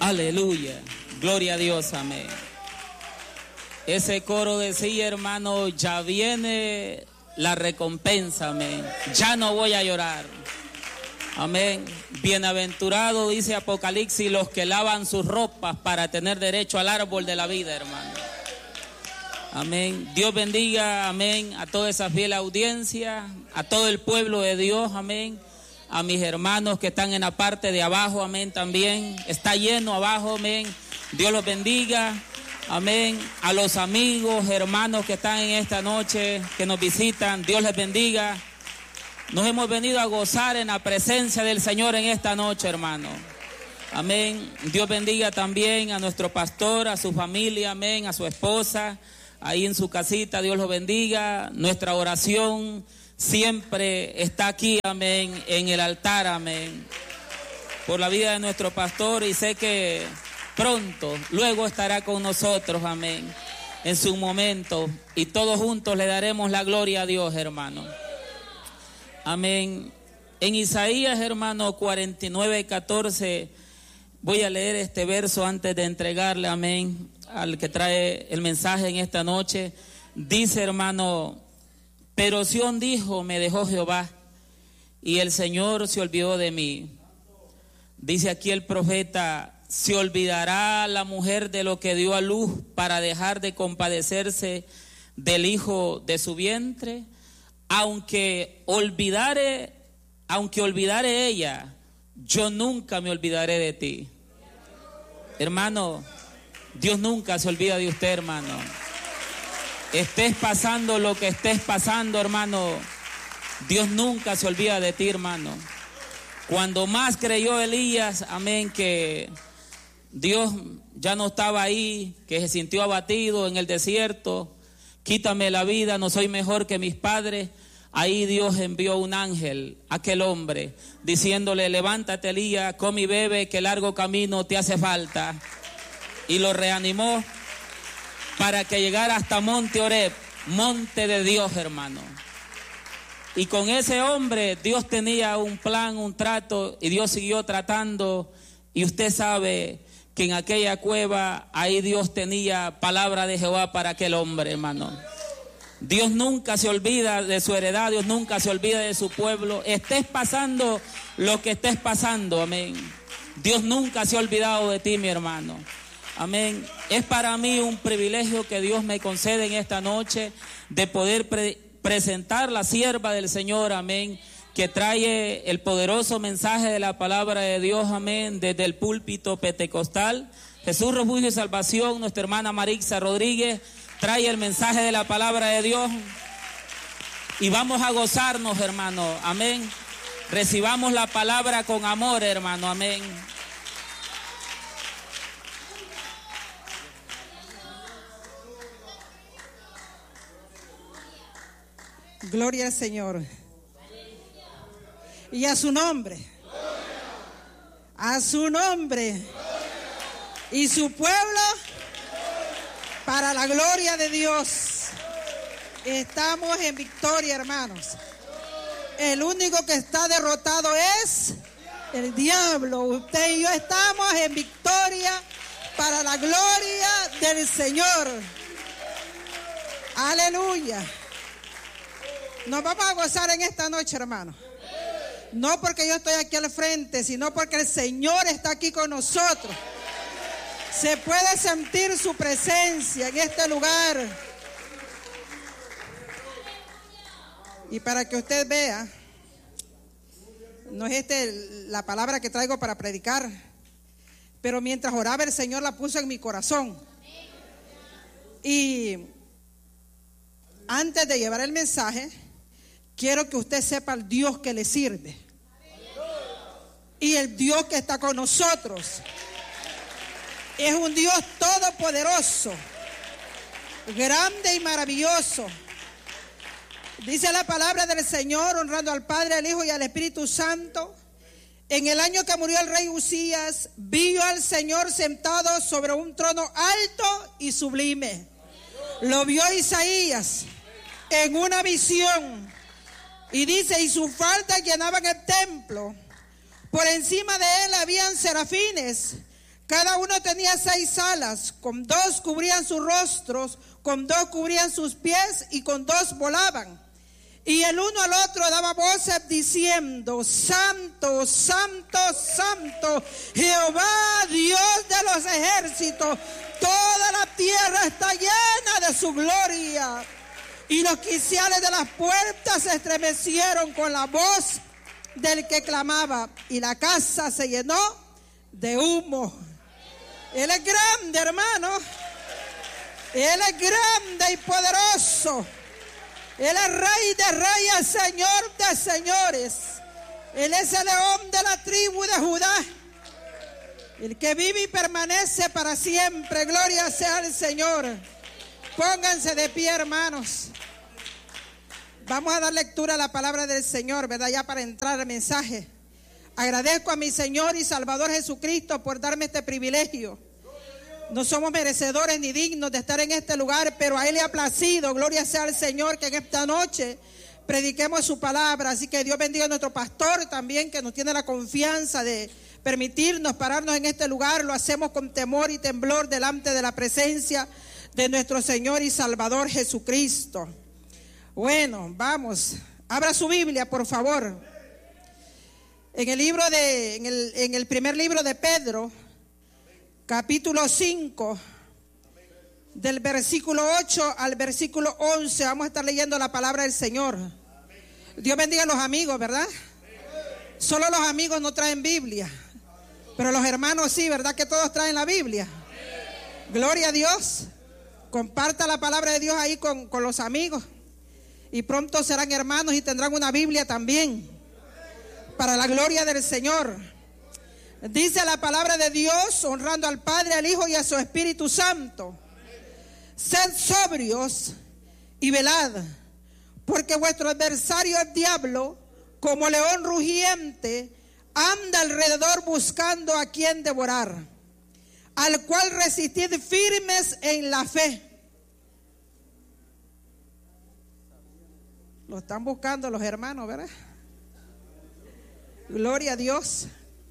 Aleluya. Gloria a Dios, amén. Ese coro decía, hermano, ya viene la recompensa, amén. Ya no voy a llorar. Amén. Bienaventurado, dice Apocalipsis, los que lavan sus ropas para tener derecho al árbol de la vida, hermano. Amén. Dios bendiga, amén, a toda esa fiel audiencia, a todo el pueblo de Dios, amén. A mis hermanos que están en la parte de abajo, amén, también. Está lleno abajo, amén. Dios los bendiga, amén. A los amigos, hermanos que están en esta noche, que nos visitan, Dios les bendiga. Nos hemos venido a gozar en la presencia del Señor en esta noche, hermano. Amén. Dios bendiga también a nuestro pastor, a su familia, amén, a su esposa, ahí en su casita, Dios los bendiga. Nuestra oración siempre está aquí, amén, en el altar, amén, por la vida de nuestro pastor, y sé que pronto, luego estará con nosotros, amén, en su momento, y todos juntos le daremos la gloria a Dios, hermano. Amén. En Isaías, hermano, 49:14, voy a leer este verso antes de entregarle, amén, al que trae el mensaje en esta noche. Dice, hermano: pero Sión dijo, me dejó Jehová, y el Señor se olvidó de mí. Dice aquí el profeta: ¿se olvidará la mujer de lo que dio a luz para dejar de compadecerse del hijo de su vientre? Aunque olvidare ella, yo nunca me olvidaré de ti. Hermano, Dios nunca se olvida de usted, hermano. Estés pasando lo que estés pasando, hermano, Dios nunca se olvida de ti, hermano. Cuando más creyó Elías, amén, que Dios ya no estaba ahí, que se sintió abatido en el desierto, quítame la vida, no soy mejor que mis padres. Ahí Dios envió un ángel a aquel hombre, diciéndole: levántate, Elías, come y bebe, que largo camino te hace falta. Y lo reanimó para que llegara hasta Monte Oreb, monte de Dios, hermano. Y con ese hombre Dios tenía un plan, un trato, y Dios siguió tratando. Y usted sabe que en aquella cueva, ahí Dios tenía palabra de Jehová para aquel hombre, hermano. Dios nunca se olvida de su heredad, Dios nunca se olvida de su pueblo. Estés pasando lo que estés pasando, amén. Dios nunca se ha olvidado de ti, mi hermano. Amén. Es para mí un privilegio que Dios me concede en esta noche de poder presentar la sierva del Señor, amén, que trae el poderoso mensaje de la palabra de Dios, amén, desde el púlpito pentecostal. Jesús Refugio y Salvación, nuestra hermana Marixa Rodríguez, trae el mensaje de la palabra de Dios. Y vamos a gozarnos, hermano, amén. Recibamos la palabra con amor, hermano, amén. Gloria al Señor. Y a su nombre. A su nombre. Y su pueblo, para la gloria de Dios. Estamos en victoria, hermanos. El único que está derrotado es el diablo. Usted y yo estamos en victoria para la gloria del Señor. Aleluya. Nos vamos a gozar en esta noche, hermano. No porque yo estoy aquí al frente, sino porque el Señor está aquí con nosotros. Se puede sentir su presencia en este lugar. Y para que usted vea, no es la palabra que traigo para predicar, pero mientras oraba el Señor la puso en mi corazón. Y antes de llevar el mensaje, quiero que usted sepa el Dios que le sirve y el Dios que está con nosotros. Es un Dios todopoderoso, grande y maravilloso. Dice la palabra del Señor, honrando al Padre, al Hijo y al Espíritu Santo: en el año que murió el rey Usías, vi yo al Señor sentado sobre un trono alto y sublime. Lo vio Isaías en una visión. Y dice: y sus faldas llenaban el templo. Por encima de él habían serafines, Cada uno tenía 6 alas, con 2 cubrían sus rostros, con 2 cubrían sus pies y con 2 volaban. Y el uno al otro daba voces diciendo: Santo, Santo, Santo, Jehová, Dios de los ejércitos, toda la tierra está llena de su gloria. Y los quiciales de las puertas se estremecieron con la voz del que clamaba, y la casa se llenó de humo. Él es grande, hermano. Él es grande y poderoso. Él es Rey de reyes, Señor de señores. Él es el león de la tribu de Judá, el que vive y permanece para siempre. Gloria sea al Señor. Pónganse de pie, hermanos. Vamos a dar lectura a la palabra del Señor, ¿verdad? Ya para entrar al mensaje. Agradezco a mi Señor y Salvador Jesucristo por darme este privilegio. No somos merecedores ni dignos de estar en este lugar, pero a Él le ha placido, gloria sea al Señor, que en esta noche prediquemos su palabra. Así que Dios bendiga a nuestro pastor también, que nos tiene la confianza de permitirnos pararnos en este lugar. Lo hacemos con temor y temblor delante de la presencia de nuestro Señor y Salvador Jesucristo. Bueno, vamos, abra su Biblia, por favor. En el primer libro de Pedro, capítulo 5, del versículo 8 al versículo 11, vamos a estar leyendo la palabra del Señor. Dios bendiga a los amigos, ¿verdad? Solo los amigos no traen Biblia, pero los hermanos sí, ¿verdad? Que todos traen la Biblia. Gloria a Dios. Comparta la palabra de Dios ahí con los amigos, y pronto serán hermanos y tendrán una Biblia también, para la gloria del Señor. Dice la palabra de Dios, honrando al Padre, al Hijo y a su Espíritu Santo: sed sobrios y velad, porque vuestro adversario el diablo, como león rugiente, anda alrededor buscando a quien devorar, al cual resistid firmes en la fe. Lo están buscando los hermanos, ¿verdad? Gloria a Dios.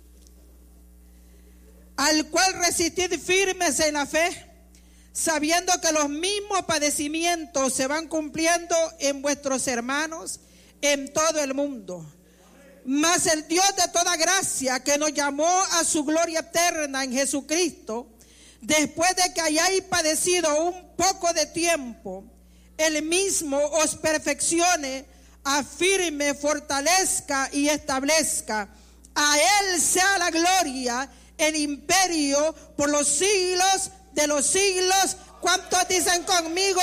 Al cual resistid firmes en la fe, sabiendo que los mismos padecimientos se van cumpliendo en vuestros hermanos en todo el mundo. Mas el Dios de toda gracia, que nos llamó a su gloria eterna en Jesucristo, después de que hayáis padecido un poco de tiempo, Él mismo os perfeccione, afirme, fortalezca y establezca. A Él sea la gloria, el imperio, por los siglos de los siglos. ¿Cuántos dicen conmigo?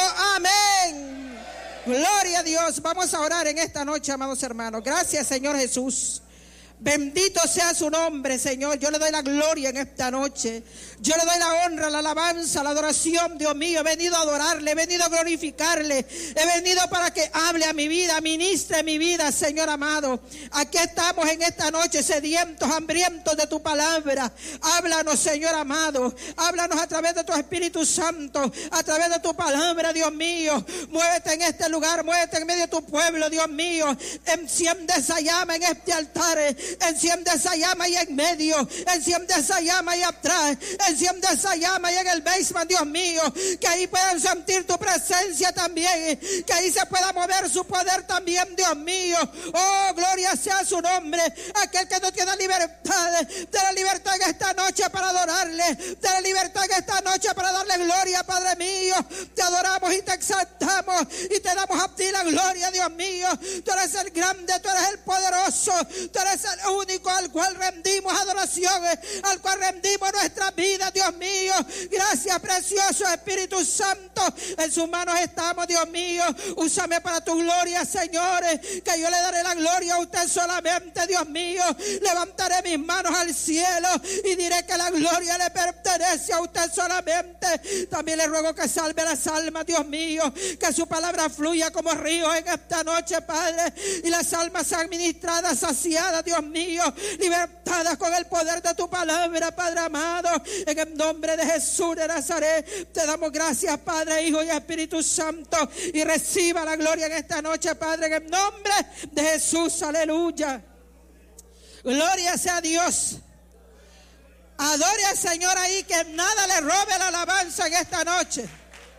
Amén. Gloria a Dios. Vamos a orar en esta noche, amados hermanos. Gracias, Señor Jesús. Bendito sea su nombre, Señor. Yo le doy la gloria en esta noche. Yo le doy la honra, la alabanza, la adoración, Dios mío. He venido a adorarle, he venido a glorificarle. He venido para que hable a mi vida, ministre mi vida, Señor amado. Aquí estamos en esta noche, sedientos, hambrientos de tu palabra. Háblanos, Señor amado. Háblanos a través de tu Espíritu Santo, a través de tu palabra, Dios mío. Muévete en este lugar, muévete en medio de tu pueblo, Dios mío. Enciende esa llama en este altar. Enciende esa llama ahí en medio, enciende esa llama ahí atrás, enciende esa llama ahí en el basement, Dios mío, que ahí puedan sentir tu presencia también, que ahí se pueda mover su poder también, Dios mío. Oh, gloria sea su nombre. Aquel que no tiene libertad, de la libertad en esta noche para adorarle, de la libertad en esta noche para darle gloria, Padre mío. Te adoramos y te exaltamos y te damos a ti la gloria, Dios mío. Tú eres el grande, tú eres el poderoso, tú eres el único al cual rendimos adoración, al cual rendimos nuestra vida, Dios mío. Gracias, precioso Espíritu Santo. En sus manos estamos, Dios mío. Úsame para tu gloria, Señor, que yo le daré la gloria a usted solamente, Dios mío. Levantaré mis manos al cielo y diré que la gloria le pertenece a usted solamente. También le ruego que salve las almas, Dios mío, que su palabra fluya como río en esta noche, Padre, y las almas sean ministradas, saciadas, Dios mío, libertadas con el poder de tu palabra, Padre amado. En el nombre de Jesús de Nazaret te damos gracias, Padre, Hijo y Espíritu Santo, y reciba la gloria en esta noche, Padre, en el nombre de Jesús. Aleluya. Gloria sea a Dios. Adore al Señor ahí, que nada le robe la alabanza en esta noche.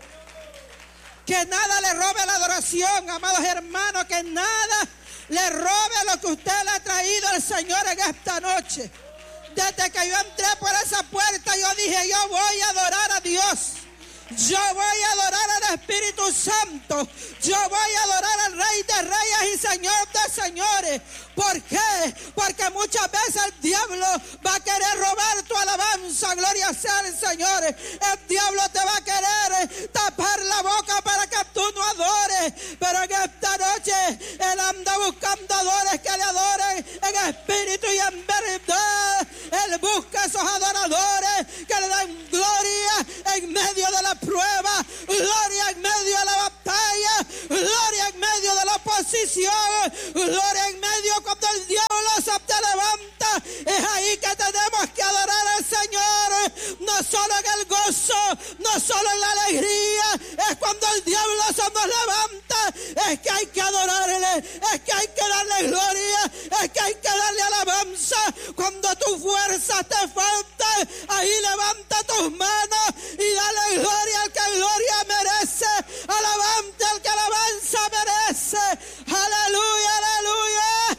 Que nada le robe la adoración, amados hermanos, que nada le robe lo que usted le ha traído al Señor en esta noche. Desde que yo entré por esa puerta, yo dije, yo voy a adorar a Dios. Yo voy a adorar al Espíritu Santo. Yo voy a adorar al Rey de Reyes y Señor de Señores. ¿Por qué? Porque muchas veces el diablo va a querer robar tu alabanza. Gloria sea al Señor. El diablo te va a querer tapar la boca para que tú no adores. Pero en esta noche Él anda buscando adores que le adoren en espíritu y en verdad. Él busca esos adoradores que le dan gloria en medio de la prueba, gloria en medio de la batalla, gloria en medio de la oposición, gloria en medio cuando el diablo se te levanta. Es ahí que tenemos que adorar al Señor, no solo en el gozo, no solo en la alegría. Es cuando el diablo se nos levanta, es que hay que adorarle, es que hay que darle gloria, es que hay que darle alabanza. Cuando tu fuerza te falta, ahí levanta tus manos y dale gloria al que gloria merece, alabante al que alabanza merece. Aleluya, aleluya.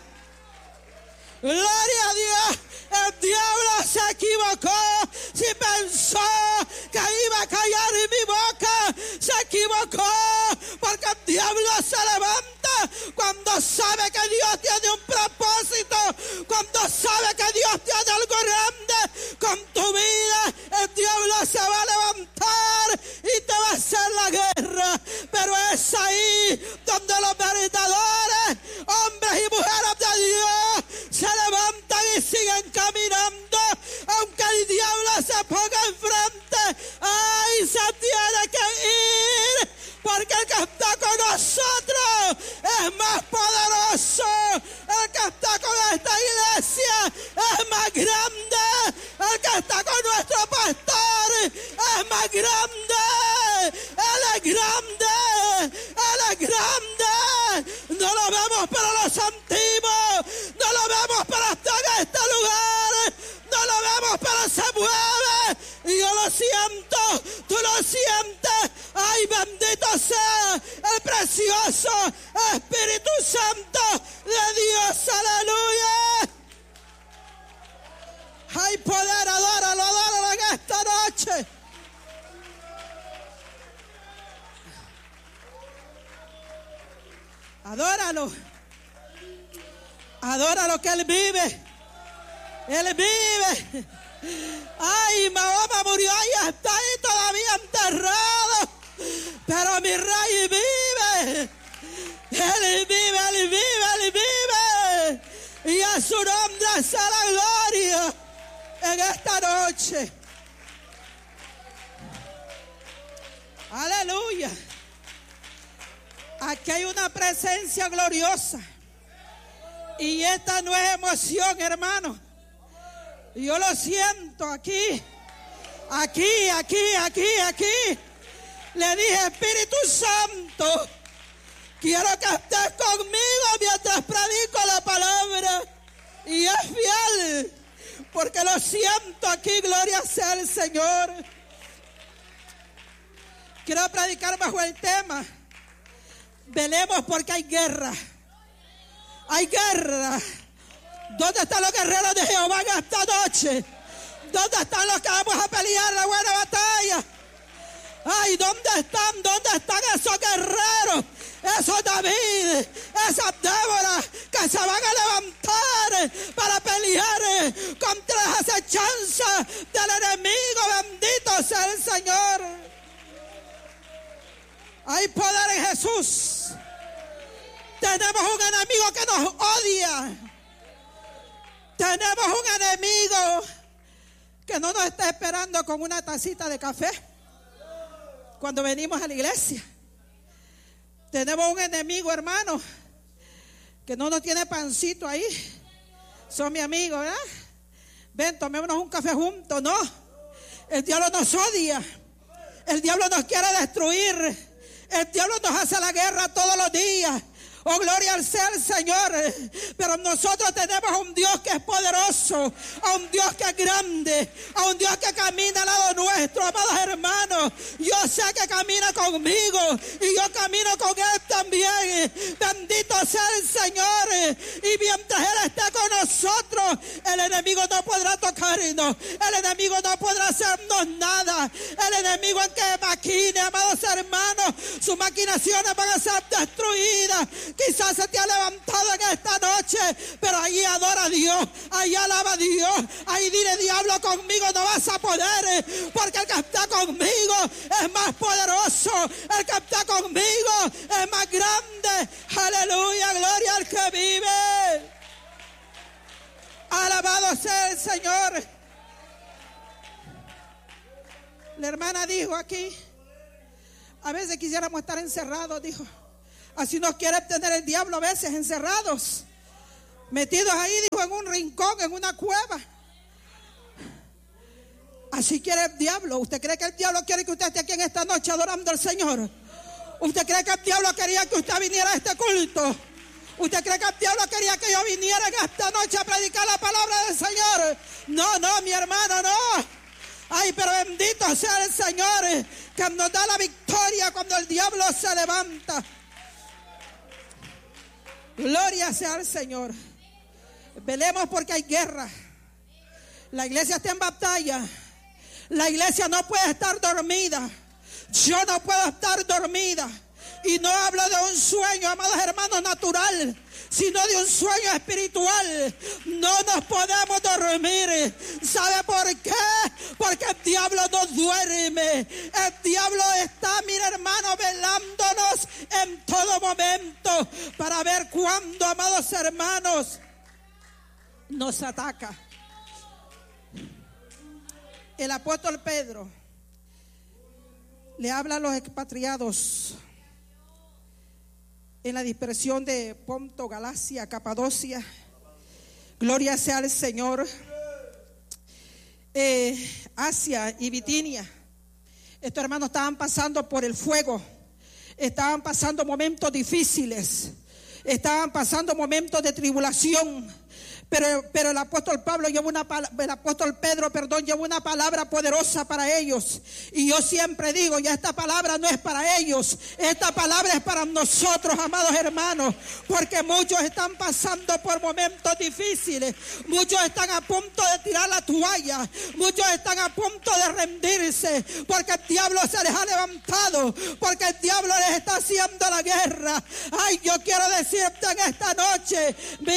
Gloria a Dios. El diablo se equivocó. Si pensó que iba a callar en mi boca, se equivocó, porque el diablo se levanta cuando sabe que Dios tiene un propósito, cuando sabe que Dios tiene algo grande con tu vida. El diablo se va a levantar y te va a hacer la guerra, pero es ahí donde los verdaderos hombres y mujeres de Dios se levantan y siguen caminando, aunque el diablo se ponga enfrente. ¡Ay, se tiene que ir! Porque el que está con nosotros es más poderoso. El que está con esta iglesia es más grande. El que está con nuestro pastor es más grande. Él es grande. Él es grande. No lo vemos, pero lo sentimos. No lo vemos, pero está en este lugar. No lo vemos, pero se mueve. Y yo lo siento. Tú lo sientes. Ay, bendito sea el precioso Espíritu Santo de Dios. Aleluya. Hay poder, adóralo, adóralo en esta noche. Adóralo. Adóralo que Él vive. Él vive. Ay, Mahoma murió y está ahí todavía enterrado. Pero mi Rey vive. Él vive, Él vive, Él vive. Y a su nombre sea la gloria en esta noche. Aleluya. Aquí hay una presencia gloriosa. Y esta no es emoción, hermano. Yo lo siento aquí. Aquí. Le dije, Espíritu Santo, quiero que estés conmigo mientras predico la palabra. Y es fiel, porque lo siento aquí. Gloria sea al Señor. Quiero predicar bajo el tema: velemos porque hay guerra. Hay guerra. ¿Dónde están los guerreros de Jehová en esta noche? ¿Dónde están los que vamos a pelear la buena batalla? Ay, ¿dónde están? ¿Dónde están esos guerreros? Esos David, esas Débora que se van a levantar para pelear contra las acechanzas del enemigo. Bendito sea el Señor. Hay poder en Jesús. Tenemos un enemigo que nos odia. Tenemos un enemigo que no nos está esperando con una tacita de café cuando venimos a la iglesia. Tenemos un enemigo, hermano, que no nos tiene pancito ahí. Son mi amigo, ¿verdad? Ven, tomémonos un café juntos. No, el diablo nos odia. El diablo nos quiere destruir. El diablo nos hace la guerra todos los días. Oh, gloria al Señor. Pero nosotros tenemos un Dios que es poderoso, a un Dios que es grande, a un Dios que camina al lado nuestro, amados hermanos. Yo sé que camina conmigo y yo camino con Él también. Bendito sea el Señor. Y mientras Él esté con nosotros, el enemigo no podrá tocarnos, el enemigo no podrá hacernos nada. El enemigo en que maquine, amados hermanos, sus maquinaciones van a ser destruidas. Quizás se te ha levantado en esta noche, pero ahí adora a Dios, ahí alaba a Dios, ahí dile: diablo, conmigo no vas a poder, porque el que está conmigo es más poderoso, el que está conmigo es más grande. Aleluya, gloria al que vive. Alabado sea el Señor. La hermana dijo aquí: a veces quisiéramos estar encerrados, dijo. Así nos quiere tener el diablo a veces, encerrados, metidos ahí, dijo, en un rincón, en una cueva. Así quiere el diablo. ¿Usted cree que el diablo quiere que usted esté aquí en esta noche adorando al Señor? ¿Usted cree que el diablo quería que usted viniera a este culto? ¿Usted cree que el diablo quería que yo viniera en esta noche a predicar la palabra del Señor? No, mi hermano, no. Ay, pero bendito sea el Señor, que nos da la victoria cuando el diablo se levanta. Gloria sea al Señor. Velemos porque hay guerra. La iglesia está en batalla. La iglesia no puede estar dormida. Yo no puedo estar dormida. Y no hablo de un sueño, amados hermanos, natural, sino de un sueño espiritual. No nos podemos dormir. ¿Sabe por qué? Porque el diablo no duerme. El diablo está, mira hermano, velándonos en todo momento para ver cuándo, amados hermanos, nos ataca. El apóstol Pedro le habla a los expatriados en la dispersión de Ponto, Galacia, Capadocia. Gloria sea al Señor. Asia y Bitinia. Estos hermanos estaban pasando por el fuego, estaban pasando momentos difíciles, estaban pasando momentos de tribulación. Pero el apóstol Pedro llevó una palabra poderosa para ellos. Y yo siempre digo, ya esta palabra no es para ellos, esta palabra es para nosotros, amados hermanos, porque muchos están pasando por momentos difíciles, muchos están a punto de tirar la toalla, muchos están a punto de rendirse, porque el diablo se les ha levantado, porque el diablo les está haciendo la guerra. Ay, yo quiero decirte en esta noche,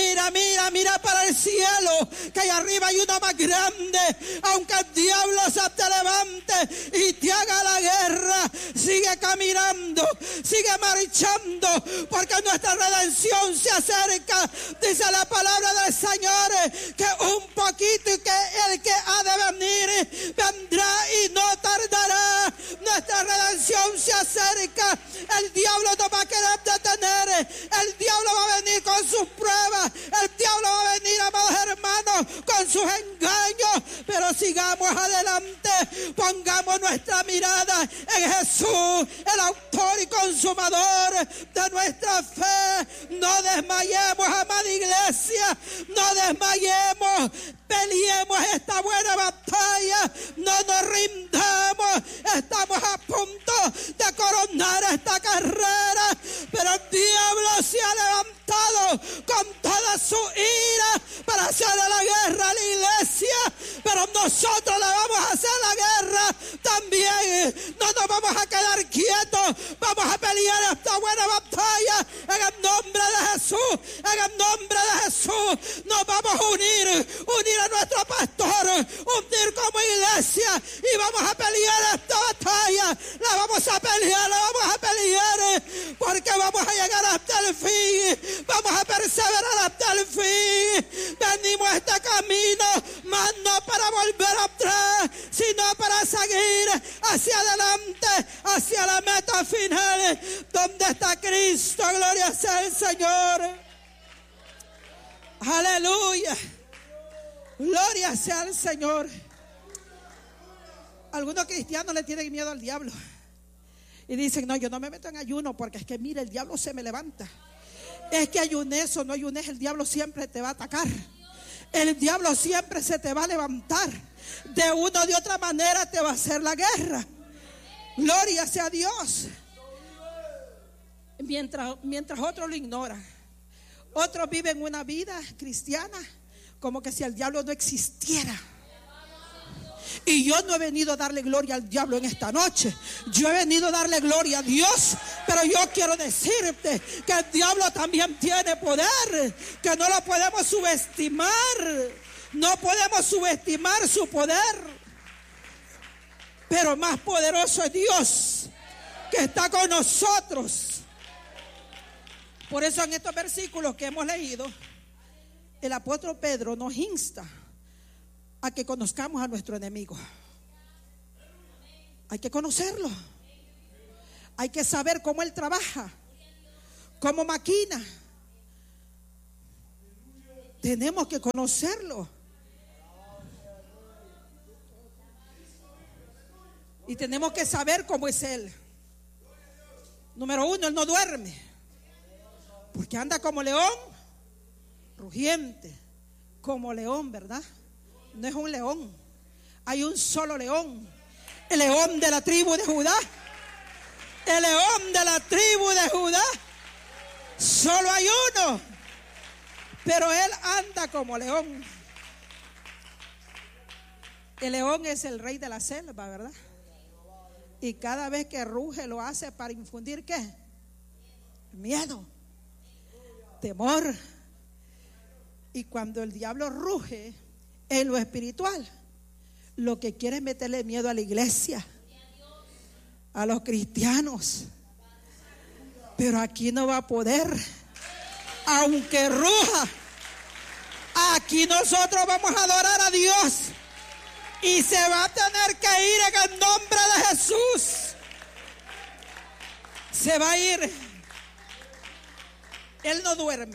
mira para el cielo, que allá arriba hay uno más grande. Aunque el diablo se te levante y te haga la guerra, sigue caminando, sigue marchando, porque nuestra redención se acerca. Dice la palabra del Señor que un poquito, y que el que ha de venir vendrá y no tardará. Nuestra redención se acerca. El diablo no va a querer detener, el diablo va a venir con sus pruebas, el diablo va a venir, amados hermanos, con sus engaños, pero sigamos adelante, pongamos nuestra mirada en Jesús, el autor y consumador de nuestra fe. No desmayemos, amada iglesia, no desmayemos, peleemos esta buena batalla, no nos rindamos. Estamos a punto de coronar esta carrera, pero el diablo se ha levantado con toda su ira para hacerle la guerra a la iglesia, pero nosotros le vamos a hacer la guerra también. No nos vamos a quedar quietos, vamos a pelear esta buena batalla en el nombre de Jesús. En el nombre de Jesús nos vamos a unir a nuestro pastor, unir como iglesia, y vamos a pelear esta batalla. La vamos a pelear, porque vamos a llegar hasta el fin, vamos a perseverar hasta el fin. Venimos a este camino, mas no para volver atrás, sino para seguir hacia adelante, hacia la meta final, donde está Cristo. Gloria sea el Señor. Aleluya. Gloria sea al Señor. Algunos cristianos le tienen miedo al diablo y dicen: no, yo no me meto en ayuno, porque es que mira, el diablo se me levanta. Es que ayunes o no ayunes, el diablo siempre te va a atacar. El diablo siempre se te va a levantar. De una o de otra manera te va a hacer la guerra. Gloria sea a Dios. Mientras otros lo ignoran. Otros viven una vida cristiana como que si el diablo no existiera. Y yo no he venido a darle gloria al diablo en esta noche. Yo he venido a darle gloria a Dios. Pero yo quiero decirte que el diablo también tiene poder, que no lo podemos subestimar. No podemos subestimar su poder. Pero más poderoso es Dios, que está con nosotros. Por eso en estos versículos que hemos leído, el apóstol Pedro nos insta a que conozcamos a nuestro enemigo. Hay que conocerlo. Hay que saber cómo él trabaja, cómo maquina. Tenemos que conocerlo. Y tenemos que saber cómo es él. Número uno, él no duerme, porque anda como león rugiente. Como león, ¿verdad? No es un león. Hay un solo león. El león de la tribu de Judá. El león de la tribu de Judá. Solo hay uno. Pero él anda como león. El león es el rey de la selva, ¿verdad? Y cada vez que ruge lo hace para infundir ¿qué? Miedo, temor. Y cuando el diablo ruge en lo espiritual, lo que quiere es meterle miedo a la iglesia, a los cristianos. Pero aquí no va a poder, aunque ruja. Aquí nosotros vamos a adorar a Dios. Y se va a tener que ir en el nombre de Jesús. Se va a ir. Él no duerme.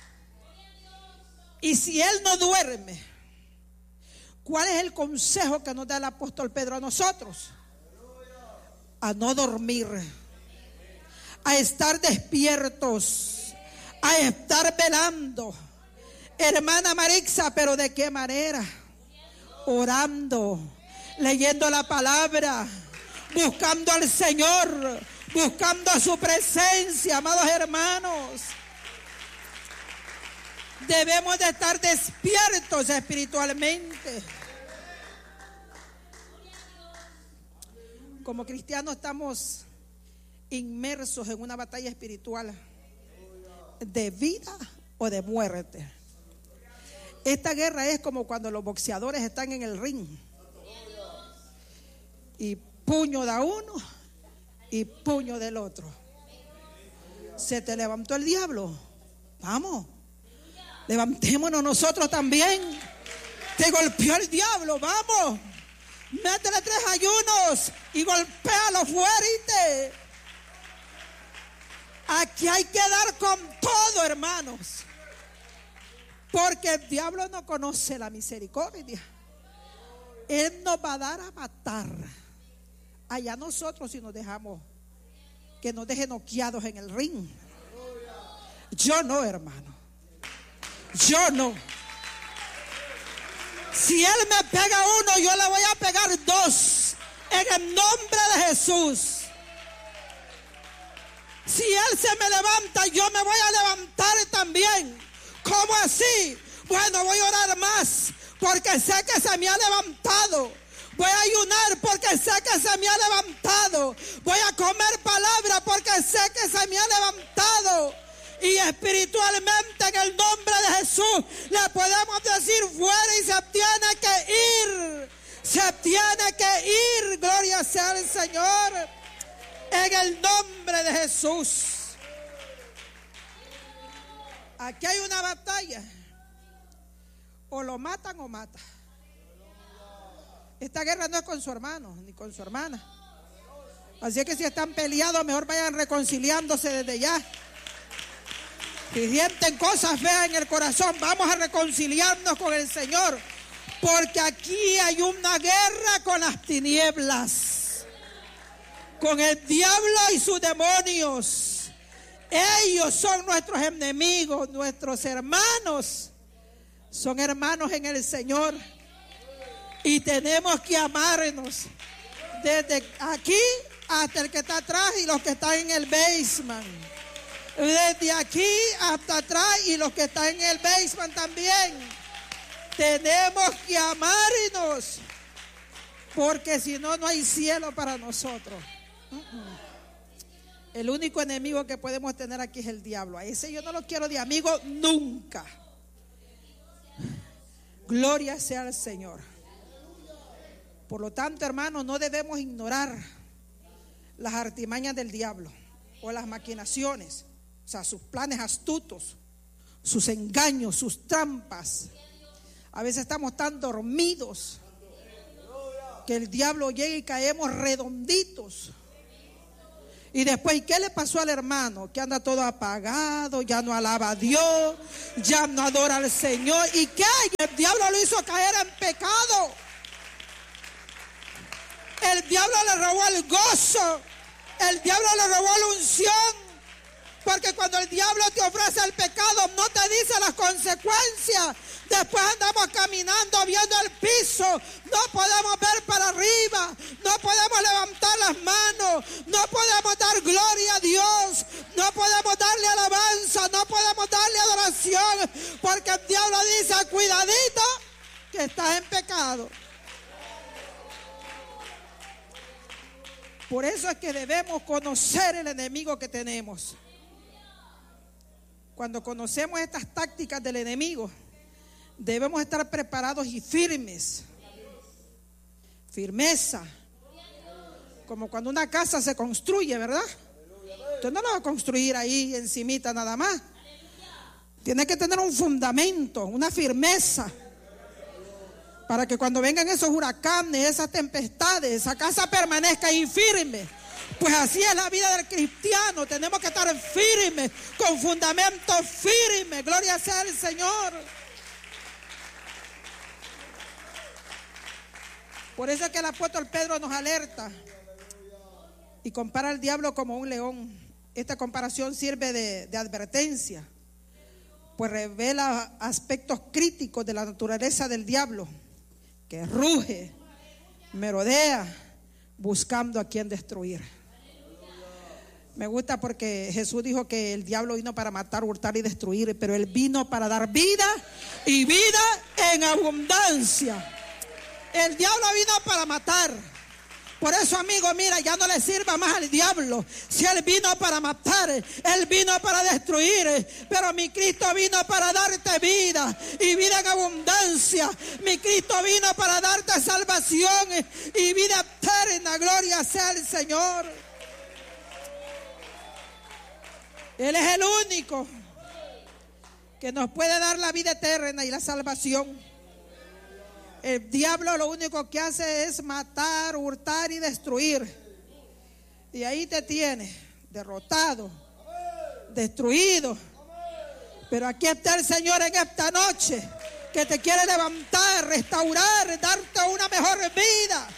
Y si él no duerme, ¿cuál es el consejo que nos da el apóstol Pedro a nosotros? A no dormir, a estar despiertos, a estar velando. Hermana Marixa, ¿pero de qué manera? Orando, leyendo la palabra, buscando al Señor, buscando a su presencia, amados hermanos. Debemos de estar despiertos espiritualmente. Como cristianos estamos inmersos en una batalla espiritual de vida o de muerte. Esta guerra es como cuando los boxeadores están en el ring y puño da uno y puño del otro. Se te levantó el diablo, vamos, levantémonos nosotros también. Te golpeó el diablo, vamos, métele 3 ayunos y golpéalo fuerte. Aquí hay que dar con todo, hermanos. Porque el diablo no conoce la misericordia. Él nos va a dar a matar. Allá nosotros si nos dejamos, que nos dejen noqueados en el ring. Yo no, hermano. Yo no. Si él me pega uno, yo le voy a pegar 2. En el nombre de Jesús. Si él se me levanta, yo me voy a levantar también. ¿Cómo así? Bueno, voy a orar más porque sé que se me ha levantado. Voy a ayunar porque sé que se me ha levantado. Voy a comer palabra porque sé que se me ha levantado. Y espiritualmente en el nombre de Jesús le podemos decir fuera y se tiene que ir. Se tiene que ir. Gloria sea al Señor. En el nombre de Jesús. Aquí hay una batalla. O lo matan o mata. Esta guerra no es con su hermano ni con su hermana. Así que si están peleados, mejor vayan reconciliándose desde ya. Si sienten cosas feas en el corazón, vamos a reconciliarnos con el Señor. Porque aquí hay una guerra con las tinieblas, con el diablo y sus demonios. Ellos son nuestros enemigos, nuestros hermanos. Son hermanos en el Señor. Y tenemos que amarnos. Desde aquí hasta el que está atrás y los que están en el basement. Desde aquí hasta atrás y los que están en el basement también. Tenemos que amarnos. Porque si no, no hay cielo para nosotros. El único enemigo que podemos tener aquí es el diablo. A ese yo no lo quiero de amigo nunca. Gloria sea al Señor. Por lo tanto, hermanos, no debemos ignorar las artimañas del diablo o las maquinaciones, o sea, sus planes astutos, sus engaños, sus trampas. A veces estamos tan dormidos que el diablo llega y caemos redonditos. Y después, ¿qué le pasó al hermano? Que anda todo apagado, ya no alaba a Dios, ya no adora al Señor. ¿Y qué? El diablo lo hizo caer en pecado. El diablo le robó el gozo. El diablo le robó la unción. Porque cuando el diablo te ofrece el pecado, no te dice las consecuencias. Después andamos caminando viendo el piso. No podemos ver para arriba. No podemos levantar las manos. No podemos dar gloria a Dios. No podemos darle alabanza. No podemos darle adoración. Porque el diablo dice, cuidadito, que estás en pecado. Por eso es que debemos conocer el enemigo que tenemos. Cuando conocemos estas tácticas del enemigo, debemos estar preparados y firmes. Firmeza. Como cuando una casa se construye, ¿verdad? Usted no la va a construir ahí encimita nada más. Tiene que tener un fundamento, una firmeza. Para que cuando vengan esos huracanes, esas tempestades, esa casa permanezca ahí firme. Pues así es la vida del cristiano. Tenemos que estar firmes, con fundamento firme. Gloria sea al Señor. Por eso es que el apóstol Pedro nos alerta y compara al diablo como un león. Esta comparación sirve de advertencia, pues revela aspectos críticos de la naturaleza del diablo, que ruge, merodea, buscando a quien destruir. Me gusta porque Jesús dijo que el diablo vino para matar, hurtar y destruir, pero él vino para dar vida y vida en abundancia. El diablo vino para matar. Por eso, amigo, mira, ya no le sirva más al diablo. Si él vino para matar, él vino para destruir, pero mi Cristo vino para darte vida y vida en abundancia. Mi Cristo vino para darte salvación y vida eterna. Gloria sea el Señor. Él es el único que nos puede dar la vida eterna y la salvación. El diablo lo único que hace es matar, hurtar y destruir. Y ahí te tiene, derrotado, destruido. Pero aquí está el Señor en esta noche, que te quiere levantar, restaurar, darte una mejor vida.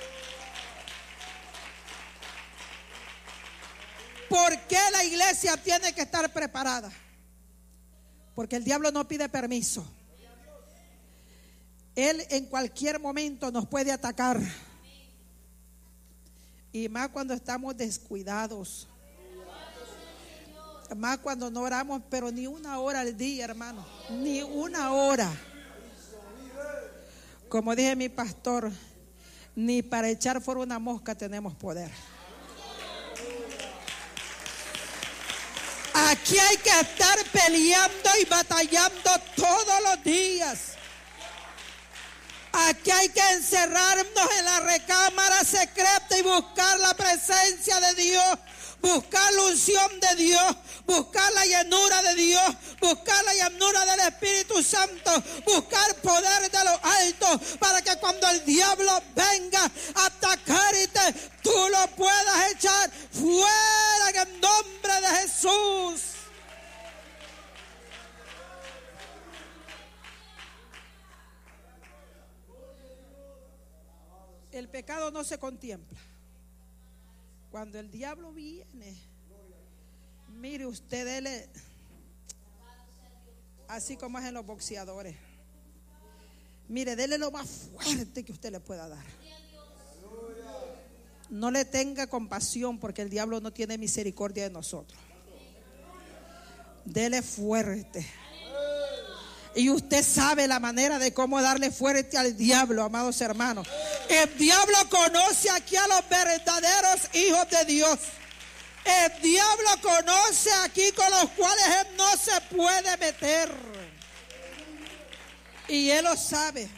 ¿Por qué la iglesia tiene que estar preparada? Porque el diablo no pide permiso. Él en cualquier momento nos puede atacar. Y más cuando estamos descuidados. Más cuando no oramos, pero ni una hora al día, hermano. Ni una hora. Como dije mi pastor, ni para echar fuera una mosca tenemos poder. Aquí hay que estar peleando y batallando todos los días. Aquí hay que encerrarnos en la recámara secreta y buscar la presencia de Dios, buscar la unción de Dios, buscar la llenura de Dios, buscar la llenura del Espíritu Santo, buscar poder de lo alto, para que cuando el diablo venga a atacarte, tú lo puedas echar fuera en el nombre de Jesús. El pecado no se contempla. Cuando el diablo viene, Mire usted, dele así como es en los boxeadores. Mire, dele lo más fuerte que usted le pueda dar. No le tenga compasión, porque el diablo no tiene misericordia de nosotros. Dele fuerte. Y usted sabe la manera de cómo darle fuerte al diablo, amados hermanos. El diablo conoce aquí a los verdaderos hijos de Dios. El diablo conoce aquí con los cuales él no se puede meter. Y él lo sabe.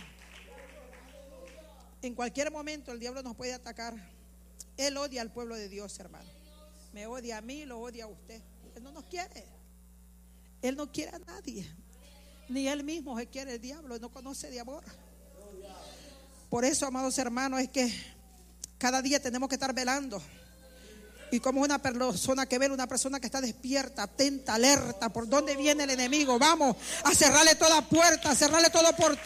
En cualquier momento el diablo nos puede atacar. Él odia al pueblo de Dios, hermano. Me odia a mí, lo odia a usted. Él no nos quiere. Él no quiere a nadie. Ni él mismo se quiere. El diablo él no conoce de amor. Por eso, amados hermanos, es que cada día tenemos que estar velando. Y como una persona que vela, una persona que está despierta, atenta, alerta, por dónde viene el enemigo. Vamos a cerrarle toda puerta, a cerrarle todo portón.